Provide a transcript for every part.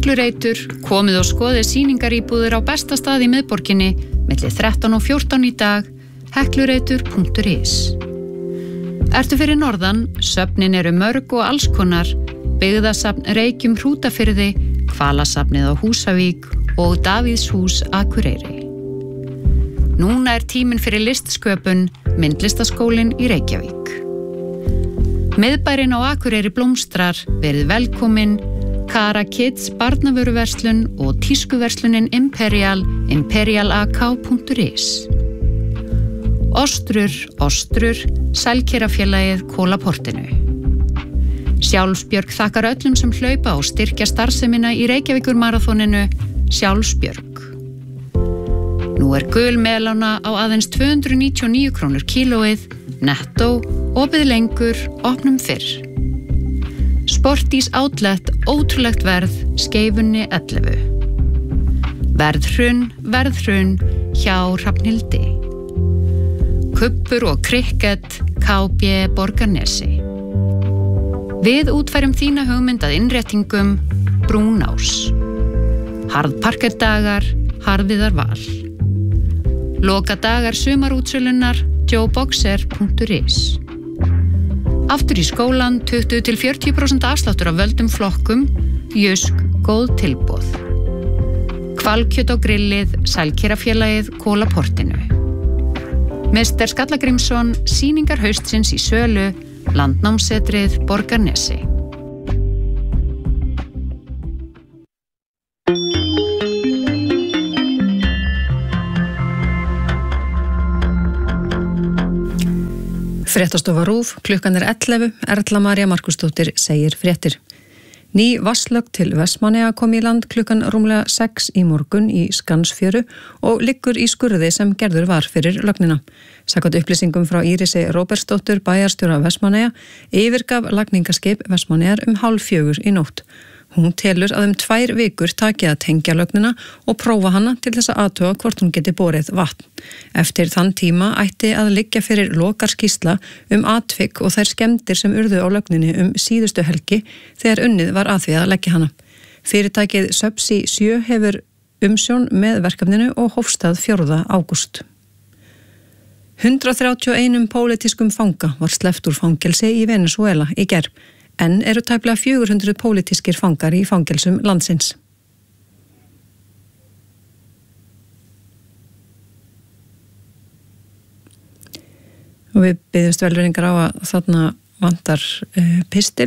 Heklureitur, komið og skoðið sýningaríbúðir á besta stað í miðborginni milli 13 og 14 í dag, heklureitur.is. Ertu fyrir norðan, söfnin eru mörg og allskonar, byggðasafn Reykjum Hrútafirði, Hvalasafnið á Húsavík og Davíðshús Akureyri. Núna er tíminn fyrir listsköpun, myndlistaskólinn í Reykjavík. Miðbærinn á Akureyri blómstrar, verið velkomin, Kara Kids barnavöruverslun og tískuverslunin imperialak.is. Ostrur, Sælkerafélagið Kólaportinu. Sjálfsbjörg þakkar öllum sem hlaupa og styrkja starfsemina í Reykjavíkurmaraþoninu, Sjálfsbjörg. Nú er gul melána á aðeins 299 krónur kílóið, nettó, opið lengur, opnum fyrr. Sportís Outlet, ótrúlegt verð, Skeifunni 11. Verðhrun hjá Hrafnhildi. Kubbur og krikket, KB Borgarnesi. Við útfærum þína hugmynd að innréttingum, Brúnás. Harðparkerdagar, Harðiðar val. Lokadagar sumarútsölunnar, joeboxer.is. Aftur í skólan 20-40% afsláttur af völdum flokkum, Jusk, góð tilboð. Hvalkjöt á grillið, Sælkerafélagið Kólaportinu. Mr. Skallagrímsson, sýningar haustsins í sölu, Landnámsetrið Borgarnesi. Fréttastofa RÚV, klukkan 11, Erla María Markusdóttir segir fréttir. Ný vatnslögn til Vestmannaeyja kom í land klukkan rúmlega 6 í morgun í Skansfjöru og liggur í skurði sem gerður var fyrir lögnina. Samkvæmt upplýsingum frá Írisi Róbertsdóttur, bæjarstjóra Vestmannaeyja, yfirgaf lagningaskip Vestmannaeyjar 3:30 í nótt. Hún telur að 2 vikur taki að tengja lögnina og prófa hana til þess að athuga hvort hún geti borið vatn. Eftir þann tíma ætti að liggja fyrir lokarskýrsla atvik og þær skemmdir sem urðu á lögninni síðustu helgi þegar unnið var að því að leggja hana. Fyrirtækið Subsea 7 hefur umsjón með verkefninu og hófstað 4. ágúst. 131 pólitískum fanga var sleppt úr fangelsi í Venesúela í gær. En eru tæplega 400 pólitískir fangar í fangelsum landsins. Og við biðjumst velvirðingar á að þarna vantar pistil.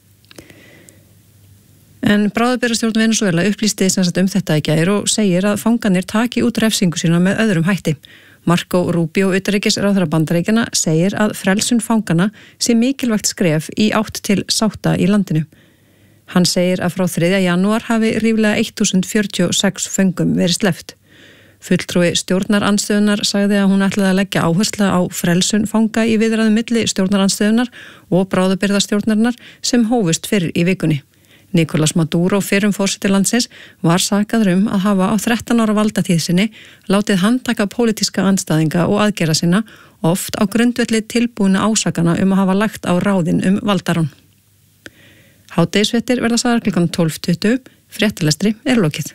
En bráðabirgðastjórn Venesúela upplýsti þetta í gær og segir að fangarnir taki út refsingu sína með öðrum hætti. Marco Rubio, utanríkisráðherra Bandaríkjanna, segir að frelsun fanganna sé mikilvægt skref í átt til sátta í landinu. Hann segir að frá 3. janúar hafi ríflega 1046 föngum verið sleppt. Fulltrúi stjórnarandstöðunar sagði að hún ætlaði að leggja áherslu á frelsun fanga í viðræðum milli stjórnarandstöðunar og bráðabirgðastjórnarinnar sem hófust fyrr í vikunni. Nicolás Maduro, fyrrum forseti landsins, var sakaður að hafa á 13 ára valdatíð sinni látið handtaka pólitíska andstæðinga og aðgerða sinna, oft á grundvelli tilbúna ásakana að hafa lagt á ráðin valdarán. Hádegisfréttir verða sagðar klukkan 12:20, fréttalestri er lokið.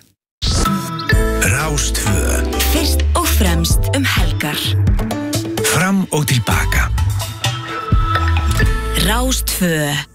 Rástvö. Fyrst og fremst helgar. Fram og tilbaka. Rástvö.